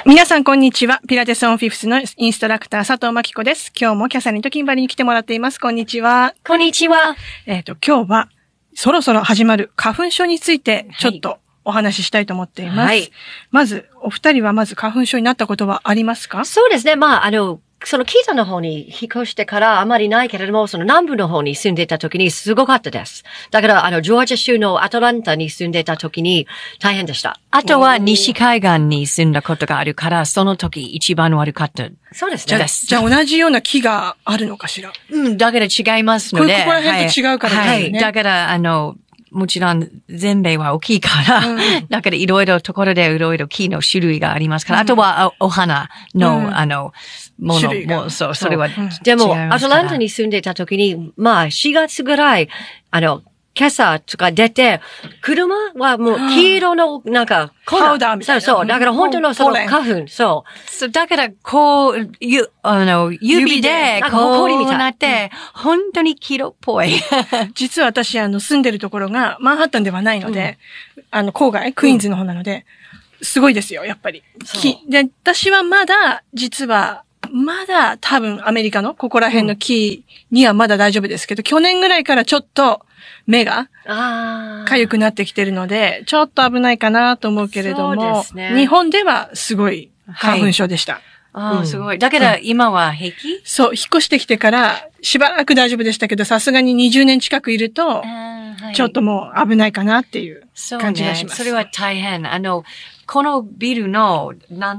皆さんこんにちは。ピラティスオンフィフスのインストラクター佐藤真希子です。今日もキャサリンとキンバリーに来てもらっています。こんにちは。 こんにちは。 今日はそろそろ始まる花粉症についてちょっとお話ししたいと思っています。はい。まず、お二人はまず花粉症になったことはありますか？ そうですね。その北の方に引っ越してからあまりないけれども、その南部の方に住んでいた時にすごかったです。だから、ジョージア州のアトランタに住んでいた時に大変でした。 あとは西海岸に住んだことがあるから、その時一番悪かった。 そうですね。 じゃあ同じような木があるのかしら？ だから違いますので。 ここら辺と違うからですね。 はい。だから、もちろん全米は大きいから、だからいろいろところでいろいろ木の種類がありますから、あとはお花の、ものも、そう、それは違いますから。 でも、アトランタに住んでいた時に、4月ぐらい、今朝とか出て、車はもう黄色の、 パウダーみたいな。 そう。だから本当のその花粉、そう。 だから、指で、こうなって、本当に黄色っぽい。 実は私、住んでるところが、マンハッタンではないので、郊外、クイーンズの方なので、すごいですよ、やっぱり。で、私は実は、多分アメリカのここら辺の木にはまだ大丈夫ですけど、去年ぐらいからちょっと目が痒くなってきてるので、ちょっと危ないかなと思うけれども、日本ではすごい花粉症でした。 すごい。だけど今は平気？ そう、引っ越してきてからしばらく大丈夫でしたけど、さすがに20年近くいると、ちょっともう危ないかなっていう感じがします。 それは大変。このビルの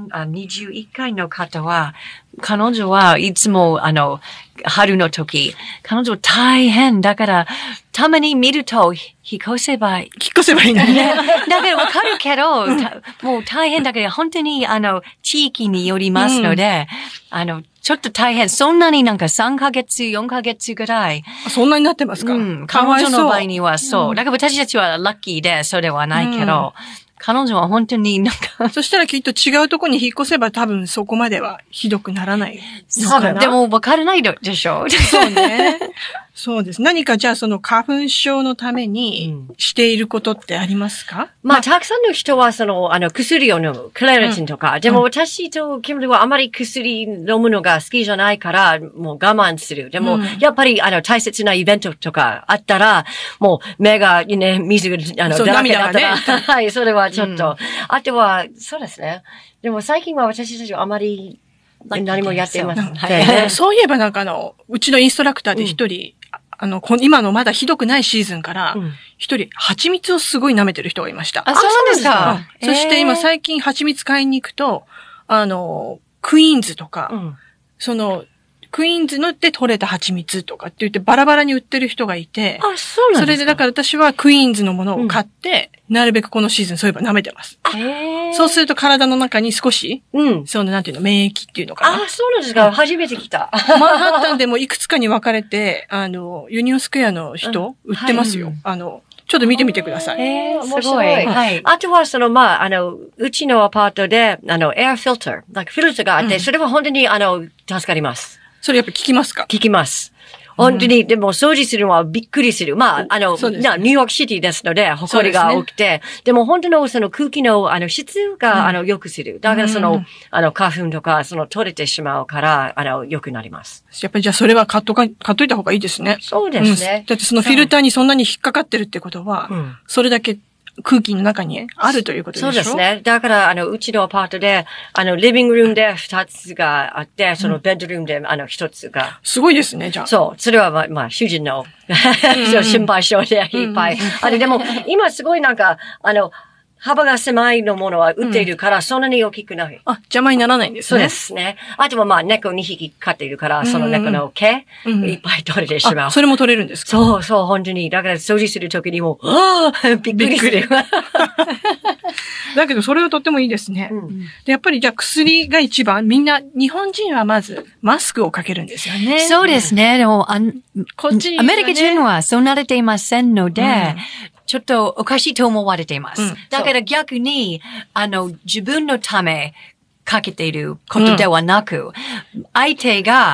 21階の方は、彼女はいつも春の時、彼女大変だから、たまに見ると、引っ越せばいいのね。 だからわかるけど、もう大変だけど、本当に地域によりますので、ちょっと大変。そんなに3ヶ月、4ヶ月ぐらい。 そんなになってますか？ 彼女の場合にはそう。だから私たちはラッキーで、そうではないけど、彼女は本当にそしたらきっと違うところに引っ越せば多分そこまではひどくならない。 そう。でも分からないでしょ。 そうね。そうです。何かじゃあその花粉症のためにしていることってありますか？ たくさんの人は薬を飲む。クレラチンとか。でも私とキムリはあまり薬飲むのが好きじゃないから、もう我慢する。でも、やっぱり大切なイベントとかあったら、もう目がね、水が、だらけだったら、はい、それはちょっと。あとは、そうですね。でも最近は私たちはあまり何もやっていません。 そういえばうちのインストラクターで一人、今のまだひどくないシーズンから、一人、蜂蜜をすごい舐めてる人がいました。 あ、そうですか。 そして今最近蜂蜜買いに行くと、クイーンズとか、クイーンズので取れた蜂蜜とかって言ってバラバラに売ってる人がいて、 あ、そうなんですか。 それでだから私はクイーンズのものを買って、なるべくこのシーズンそういえば舐めてます。そうすると体の中に少し、免疫っていうのかな。 あ、そうなんですか。初めて来た。 マンハッタンでもいくつかに分かれて、ユニオンスクエアの人、売ってますよ。ちょっと見てみてください。 すごい。はい。あとはうちのアパートで、エアフィルター、フィルターがあって、それは本当に、助かります。 それやっぱ聞きますか？ 聞きます。本当に、でも掃除するのはびっくりする。ニューヨークシティですので、埃が多くて、でも本当の空気の質が良くする。だから花粉とか取れてしまうから良くなります。 やっぱりじゃあそれは買っといた方がいいですね。 そうですね。 だってそのフィルターにそんなに引っかかってるってことは、それだけ空気の中にあるということでしょ？ そうですね。だから、うちのアパートで、リビングルームで2つがあって、ベッドルームで、1つが。 すごいですね、じゃあ。 そう。それは、主人の、心配性でいっぱい。でも、今すごい幅が狭いのものは売っているから、そんなに大きくない。 邪魔にならないんですね。 そうですね。あとは猫2匹飼っているから、その猫の毛、いっぱい取れてしまう。 それも取れるんですか？ そう、本当に。だから掃除するときにも、びっくりする。 だけど、それはとってもいいですね。で、やっぱりじゃあ薬が一番、みんな、日本人はまず、マスクをかけるんですよね。 そうですね。でも、アメリカ人はそう慣れていませんので、ちょっとおかしいと思われています。だから逆に、自分のためかけていることではなく、相手が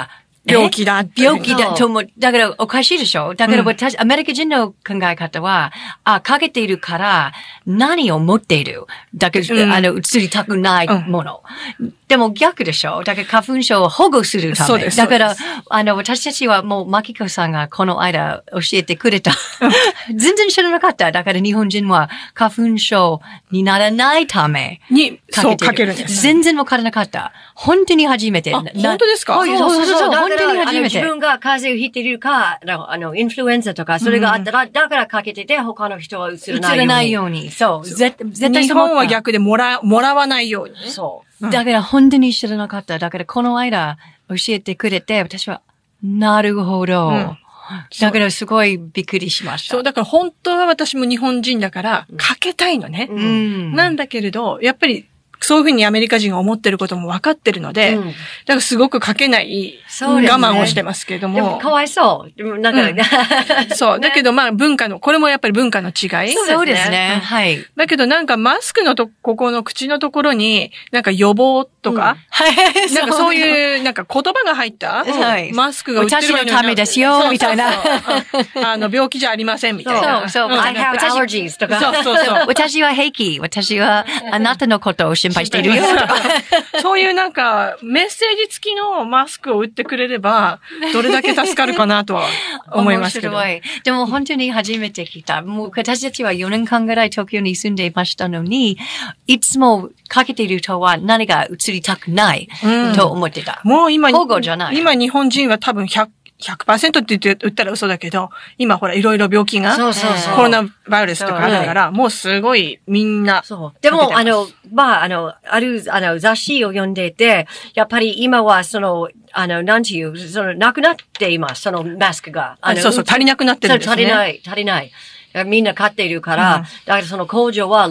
病気だっていう。 病気だと思う。だからおかしいでしょ？だから私、アメリカ人の考え方は、かけているから何を持っている。だけど、移りたくないもの。でも逆でしょ？だから花粉症を保護するため。 そうです。 だから、私たちはもう、マキコさんがこの間教えてくれた。全然知らなかった。だから日本人は花粉症にならないために、そうかけるんです。 全然わからなかった。本当に初めて。 本当ですか？ そう。 本当に初めて。 自分が風邪をひいているか、インフルエンザとか、それがあったら、だからかけてて、他の人は移らないように。 そう。絶対日本は逆でもらわないように。 そう。 だから本当に知らなかった。だからこの間教えてくれて、私は、なるほど。だからすごいびっくりしました。 そう、だから本当は私も日本人だから、かけたいのね。なんだけれど、やっぱり、そういうふうにアメリカ人が思ってることも分かってるので、だからすごくかけない我慢をしてますけれども。 でもかわいそう。でもなんか、 そう。だけどこれもやっぱり文化の違い。 そうですね。はい。 だけどなんかマスクのここの口のところに、なんか予防とか、なんかそういう、なんか言葉が入った、マスクが売ってる私のためですよ、みたいな。 病気じゃありません、みたいな。 そう。I have allergies とか。 そう。 私は平気。私はあなたのことを心配しているよ。 そういうなんか、メッセージ付きのマスクを売ってくれれば、どれだけ助かるかなとは思いますけど。 面白い。でも本当に初めて聞いた。もう私たちは4年間ぐらい東京に住んでいましたのに、いつもかけている人は何が移りたくないと思ってた。 もう今、 保護じゃない。 今日本人は多分100% って言ったら嘘だけど、今ほらいろいろ病気が、コロナバイルスとかあるから、もうすごいみんな。 そう。でも、ある雑誌を読んでいて、やっぱり今はなんていう、なくなっています、そのマスクが。 そう、足りなくなってるんですね。 足りない。みんな買っているから、だからその工場は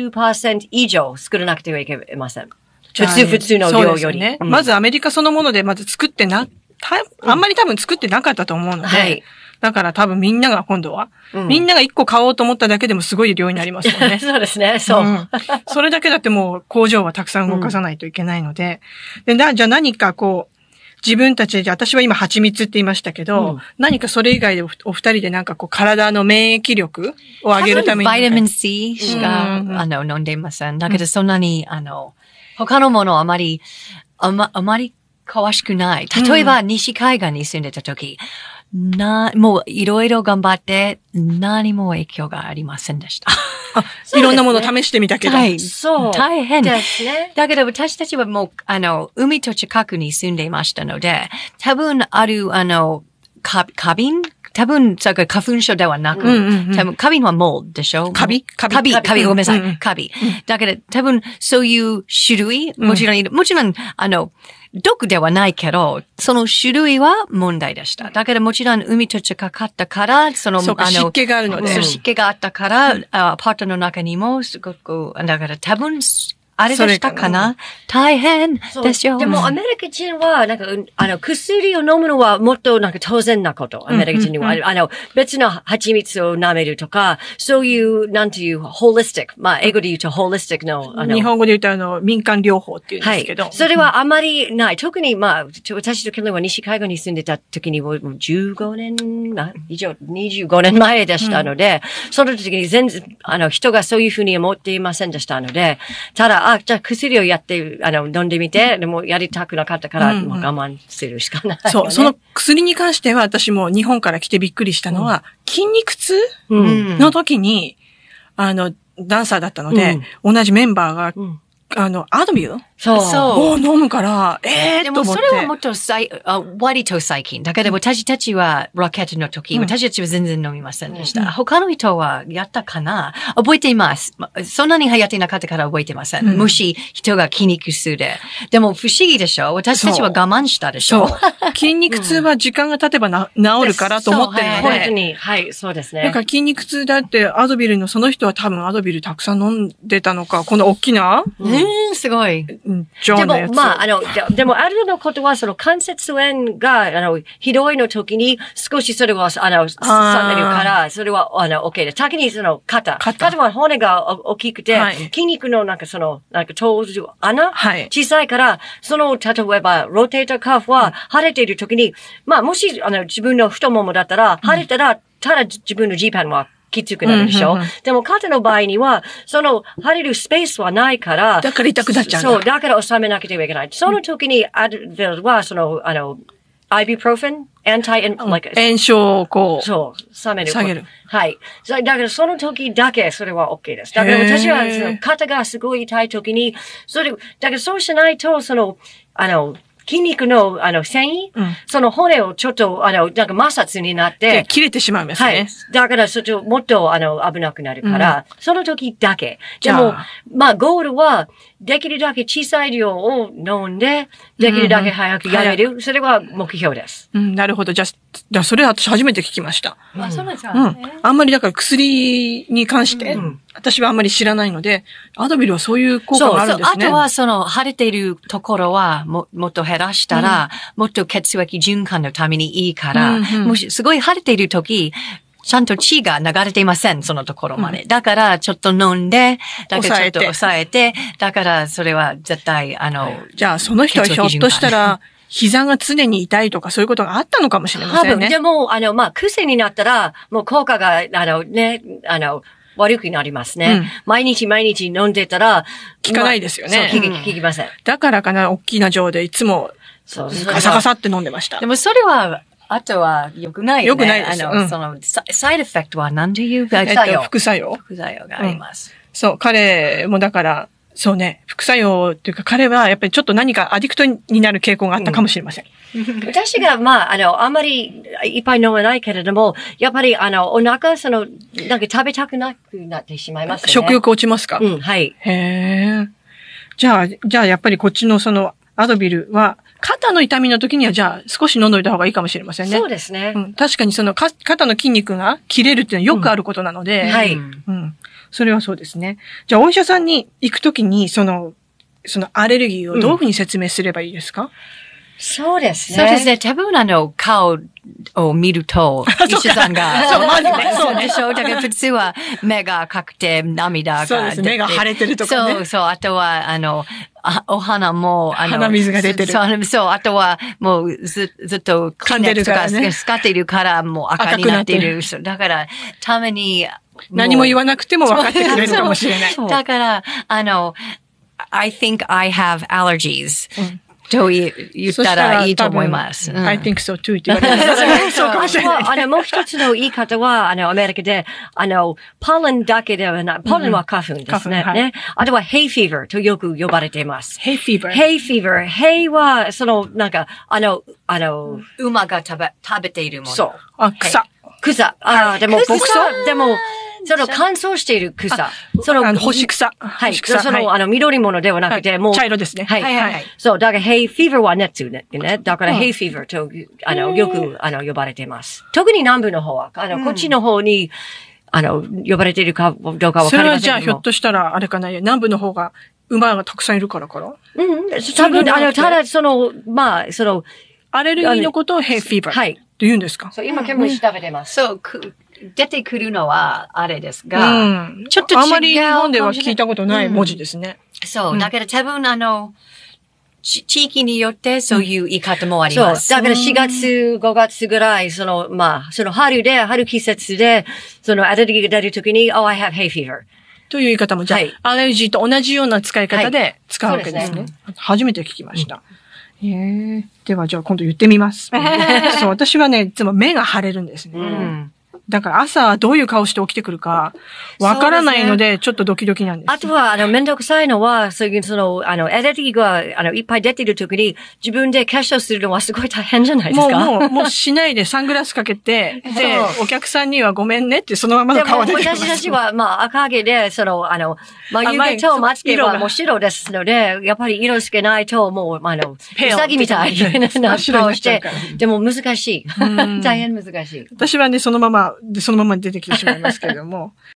60% 以上作らなくてはいけません。普通の量より。 ね。まずアメリカそのものでまず作ってあんまり多分作ってなかったと思うので、だから多分みんなが今度は、みんなが1個買おうと思っただけでもすごい量になりますよね。 そうですね、そう。 それだけだってもう工場はたくさん動かさないといけないので、じゃあ何か自分たちで、私は今蜂蜜って言いましたけど、何かそれ以外でお二人でなんか体の免疫力を上げるために。 バイタミン C しか、飲んでいません。だけどそんなに、他のものあまり詳しくない。例えば、西海岸に住んでた時、もういろいろ頑張って何も影響がありませんでした。 いろんなもの試してみたけど。 そう。 大変ですね。 だけど私たちはもう、海と近くに住んでいましたので、多分ある、花瓶多分、それから花粉症ではなく、多分、花瓶はモールでしょ？カビ、ごめんなさい。カビ。だけど、多分、そういう種類、もちろん、毒ではないけど、その種類は問題でした。だけどもちろん海と近かったから、 湿気があるので。 湿気があったから、アパートの中にもすごく、だから多分、あれでしたかな？大変ですよ。 でもアメリカ人は、なんか、薬を飲むのはもっとなんか当然なこと。アメリカ人には。別の蜂蜜を舐めるとか、そういう、なんていう、ホリスティック。英語で言うとホリスティックの、 日本語で言うと民間療法っていうんですけど。 それはあまりない。特に、私と去年は西海岸に住んでた時にもう15年以上、25年前でしたので、その時に全然、人がそういうふうに思っていませんでしたので、ただ、じゃあ薬をやって、飲んでみて、でもやりたくなかったから、我慢するしかない、ね。 そう、その薬に関しては私も日本から来てびっくりしたのは、筋肉痛の時に、ダンサーだったので、同じメンバーが、アドビューを飲むから、 でもそれはもっと割と最近。だけど私たちはロケットの時、私たちは全然飲みませんでした。他の人はやったかな？覚えています。そんなに流行ってなかったから覚えてません。もし人が筋肉痛で。でも不思議でしょ？私たちは我慢したでしょ？ 筋肉痛は時間が経てば治るからと思ってるので。 本当に。はい、そうですね。 だから筋肉痛だってアドビルのその人は多分アドビルたくさん飲んでたのか、この大きなすごい。 ジョンのやつ。 でも、あるのことは、その関節炎が、ひどいの時に、少しそれは、冷めるから、それは、OK です。先にその、肩は骨が大きくて、筋肉の通る穴、小さいから、例えば、ローテーターカフは、腫れている時に、もし、自分の太ももだったら、腫れたら、ただ自分の G パンは、きつくなるでしょ、でも肩の場合には、腫れるスペースはないから。 だから痛くなっちゃう。 そう、だから収めなければいけない。その時に、アドベルは、アイビュプロフェン炎症をこう。 そう、下げる。はい。だからその時だけそれは OK です。だから私は肩がすごい痛い時に、だからそうしないと、筋肉の、繊維、その骨をちょっと、なんか摩擦になって。 切れてしまうんですね。はい。 だから、もっと、危なくなるから、その時だけ。でも、ゴールは、できるだけ小さい量を飲んで、できるだけ早くやめる。それは目標です。 なるほど。じゃあ、それは私初めて聞きました。 そうなんですか。 あんまりだから薬に関して、私はあんまり知らないので、アドビルはそういう効果があるんですね。 あとは腫れているところはもっと減らしたら、もっと血液循環のためにいいから、もしすごい腫れているとき、ちゃんと血が流れていません、そのところまで。だから、ちょっと飲んで、だからちょっと抑えて、だからそれは絶対、 じゃあ、その人はひょっとしたら、膝が常に痛いとかそういうことがあったのかもしれませんね。 でも、癖になったら、もう効果が、悪くなりますね。毎日飲んでたら、 効かないですよね。 そう、効きません。 だからかな、大きな錠でいつも、ガサガサって飲んでました。 でもそれは、あとは良くないよね。 良くないです。 サイドエフェクトは何て言うか、 副作用があります。 そう、彼もだから、そうね、副作用っていうか彼はやっぱりちょっと何かアディクトになる傾向があったかもしれません。 私が、あんまりいっぱい飲まないけれども、やっぱり、お腹、なんか食べたくなくなってしまいますね。 食欲落ちますか？ はい。 へー。じゃあやっぱりこっちのアドビルは、肩の痛みの時にはじゃあ少し飲んどいた方がいいかもしれませんね。 そうですね。 確かに肩の筋肉が切れるっていうのはよくあることなので。 はい。 それはそうですね。じゃあお医者さんに行くときに、アレルギーをどういうふうに説明すればいいですか？ そうですね。 そうですね。多分顔を見ると、医者さんが。 そう、まずね。 そうでしょ。だから普通は目が赤くて涙が。 そうです。目が腫れてるとかね。 そう。あとは、お花も、 鼻水が出てる。 そう。あとは、もうずっと、 噛んでるからね。 使っているから、もう赤になっている。だから、ために、 何も言わなくても分かってくれるかもしれない。 だから、I think I have allergies. と言ったらいいと思います。 I think so too って言われる。そうかもしれない。 もう一つの言い方は、アメリカで、ポレンだけではない、ポレンは花粉ですね。あとは、hay fever とよく呼ばれています。 hay fever。 hay fever。hay は、 馬が食べているもの。 そう。 草。 でも、乾燥している草。 干し草。 はい。緑物ではなくて、もう。 茶色ですね。 はい。そう、だから、hay fever は熱ね。だから、hay fever と、よく、呼ばれています。特に南部の方は、こっちの方に、呼ばれているかどうかわかりませんけども。 それはじゃあ、ひょっとしたら、あれかな、南部の方が、馬がたくさんいるからかな？ 多分、ただ、 アレルギーのことを hay fever。はい。って言うんですか？ そう、今、煙調べてます。 そう、出てくるのはあれですが、 ちょっと違う。あまり日本では聞いたことない文字ですね。 そう、だけど多分地域によってそういう言い方もあります。 そう、だから4月、5月ぐらい、春季節で、アレルギーが出るときに、I have hay fever。 という言い方も、じゃあ、アレルギーと同じような使い方で使うわけですね。初めて聞きました。では、じゃあ今度言ってみます。そう、私はね、いつも目が腫れるんですね。だから朝どういう顔して起きてくるかわからないので、ちょっとドキドキなんです。 あとは、めんどくさいのは、そういう、アレルギーが、いっぱい出ているときに、自分で化粧するのはすごい大変じゃないですか。 もうしないでサングラスかけて、で、お客さんにはごめんねってそのままの顔で。 でも私たちは、赤毛で、眉毛とまつげはもう白ですので、やっぱり色つけないと、もう、うさぎみたいな顔して、でも難しい。大変難しい。 私はね、そのまま出てきてしまいますけれども。